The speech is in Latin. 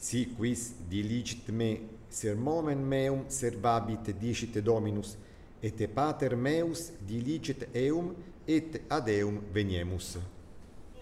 Si quis diligit me sermonem meum servabit dicit Dominus, et pater meus diligit eum, et ad eum veniemus.